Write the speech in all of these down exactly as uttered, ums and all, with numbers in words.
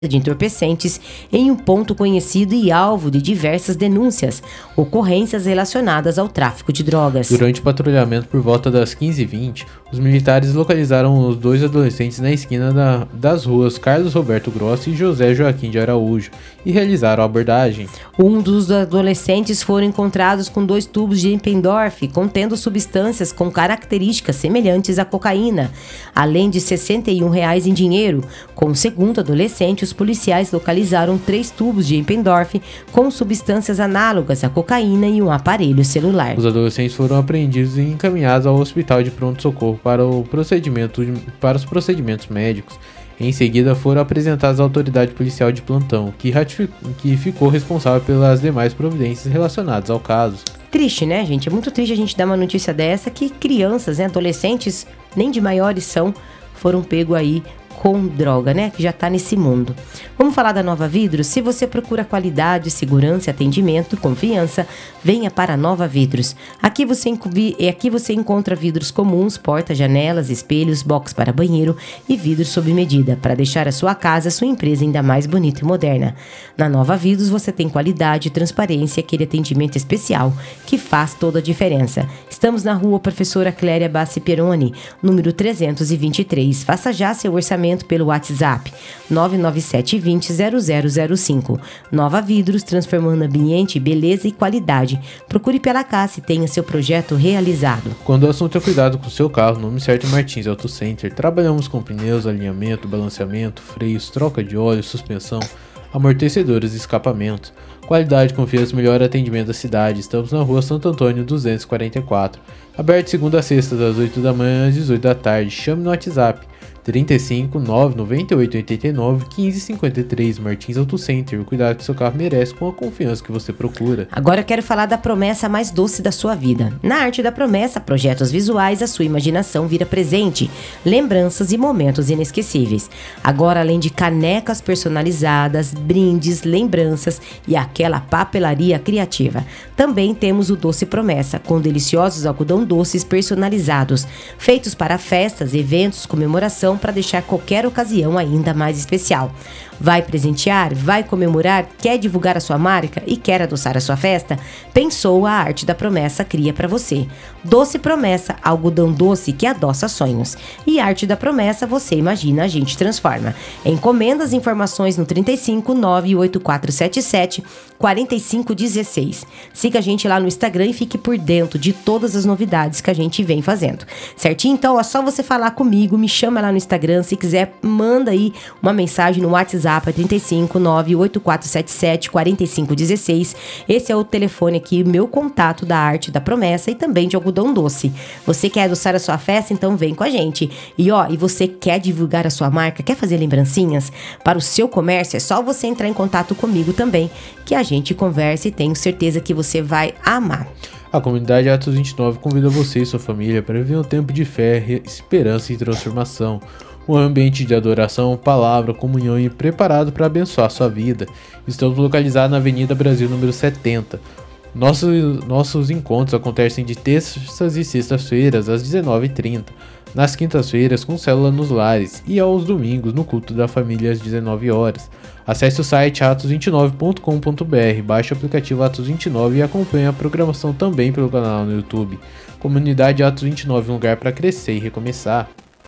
de entorpecentes em um ponto conhecido e alvo de diversas denúncias, ocorrências relacionadas ao tráfico de drogas. Durante o patrulhamento por volta das quinze e vinte, os militares localizaram os dois adolescentes na esquina da, das ruas Carlos Roberto Grossi e José Joaquim de Araújo e realizaram a abordagem. Um dos adolescentes foram encontrados com dois tubos de Eppendorf contendo substâncias com características semelhantes à cocaína, além de sessenta e um reais em dinheiro. Com o segundo adolescente, os policiais localizaram três tubos de Eppendorf com substâncias análogas à cocaína e um aparelho celular. Os adolescentes foram apreendidos e encaminhados ao hospital de pronto-socorro para, o procedimento, para os procedimentos médicos. Em seguida, foram apresentados à autoridade policial de plantão, que, que ficou responsável pelas demais providências relacionadas ao caso. Triste, né, gente? É muito triste a gente dar uma notícia dessa, que crianças, né, adolescentes, nem de maiores são, foram pegos aí com droga, né, que já tá nesse mundo. Vamos falar da Nova Vidros? Se você procura qualidade, segurança, atendimento, confiança, venha para a Nova Vidros. Aqui você, aqui você encontra vidros comuns, portas, janelas, espelhos, box para banheiro e vidros sob medida, para deixar a sua casa, a sua empresa ainda mais bonita e moderna. Na Nova Vidros você tem qualidade, transparência e aquele atendimento especial que faz toda a diferença. Estamos na rua Professora Cléria Bassi Peroni, número trezentos e vinte e três. Faça já seu orçamento pelo WhatsApp nove nove sete dois zero zero zero zero cinco. Nova Vidros, transformando ambiente, beleza e qualidade. Procure pela casa e tenha seu projeto realizado. Quando o assunto é cuidado com o seu carro, nome certo é Martins Auto Center. Trabalhamos com pneus, alinhamento, balanceamento, freios, troca de óleo, suspensão, amortecedores e escapamentos. Qualidade, confiança e melhor atendimento da cidade. Estamos na rua Santo Antônio duzentos e quarenta e quatro. Aberto de segunda a sexta, das oito da manhã às dezoito da tarde. Chame no WhatsApp trinta e cinco, nove noventa e oito, oitenta e nove, quinze cinquenta e três. Martins Auto Center. O cuidado que seu carro merece com a confiança que você procura. Agora eu quero falar da promessa mais doce da sua vida. Na Arte da Promessa, projetos visuais, a sua imaginação vira presente, lembranças e momentos inesquecíveis. Agora, além de canecas personalizadas, brindes, lembranças e aquela papelaria criativa, também temos o Doce Promessa, com deliciosos algodão doces personalizados, feitos para festas, eventos, comemoração, para deixar qualquer ocasião ainda mais especial. Vai presentear? Vai comemorar? Quer divulgar a sua marca e quer adoçar a sua festa? Pensou, a Arte da Promessa cria para você. Doce Promessa, algodão doce que adoça sonhos. E Arte da Promessa, você imagina, a gente transforma. Encomenda as informações no trinta e cinco, nove oito quatro sete sete, quatro cinco um seis. Siga a gente lá no Instagram e fique por dentro de todas as novidades que a gente vem fazendo. Certinho? Então é só você falar comigo, me chama lá no Instagram. Se quiser, manda aí uma mensagem no WhatsApp, é trinta e cinco, nove oito quatro sete sete, quatro cinco um seis. Esse é o telefone aqui, meu contato da Arte da Promessa e também de algodão doce. Você quer adoçar a sua festa? Então vem com a gente. E ó, e você quer divulgar a sua marca? Quer fazer lembrancinhas para o seu comércio? É só você entrar em contato comigo também, que a gente conversa e tenho certeza que você vai amar. A comunidade Atos vinte e nove convida você e sua família para viver um tempo de fé, esperança e transformação. Um ambiente de adoração, palavra, comunhão e preparado para abençoar sua vida. Estamos localizados na Avenida Brasil, número setenta. Nossos, nossos encontros acontecem de terças e sextas-feiras, às dezenove e trinta. Nas quintas-feiras, com célula nos lares. E aos domingos, no culto da família, às dezenove horas. Acesse o site atos vinte e nove ponto com ponto b r, baixe o aplicativo Atos vinte e nove e acompanhe a programação também pelo canal no YouTube. Comunidade Atos vinte e nove, um lugar para crescer e recomeçar.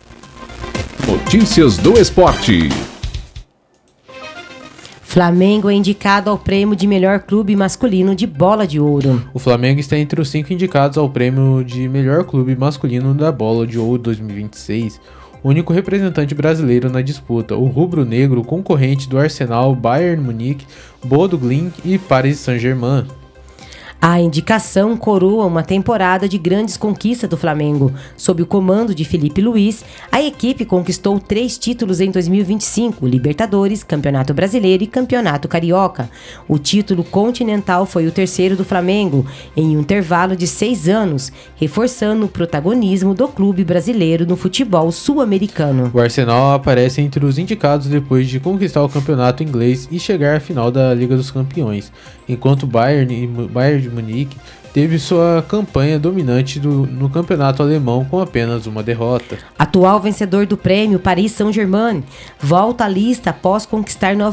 Notícias do esporte. Flamengo é indicado ao prêmio de melhor clube masculino de Bola de Ouro. O Flamengo está entre os cinco indicados ao prêmio de melhor clube masculino da Bola de Ouro dois mil e vinte e seis. O único representante brasileiro na disputa, o rubro-negro, concorrente do Arsenal, Bayern Munique, Bodo Glimt e Paris Saint-Germain. A indicação coroa uma temporada de grandes conquistas do Flamengo. Sob o comando de Felipe Luiz, a equipe conquistou três títulos em dois mil e vinte e cinco, Libertadores, Campeonato Brasileiro e Campeonato Carioca. O título continental foi o terceiro do Flamengo, em um intervalo de seis anos, reforçando o protagonismo do clube brasileiro no futebol sul-americano. O Arsenal aparece entre os indicados depois de conquistar o campeonato inglês e chegar à final da Liga dos Campeões, enquanto Bayern e Bayern Munique teve sua campanha dominante do, no campeonato alemão com apenas uma derrota. Atual vencedor do prêmio Paris Saint-Germain volta à lista após conquistar